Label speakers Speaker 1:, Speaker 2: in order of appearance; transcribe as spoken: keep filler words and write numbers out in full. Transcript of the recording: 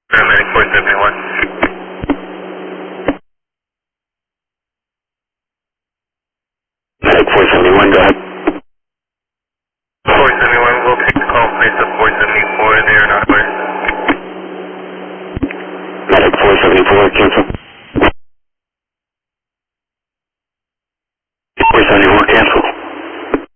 Speaker 1: Paramedic four seventy-one.
Speaker 2: Medic four seventy-one, go ahead.
Speaker 1: four seventy-one, we'll take the call, place of four seventy-four, they are not aware.
Speaker 2: Medic four seventy-four, cancel.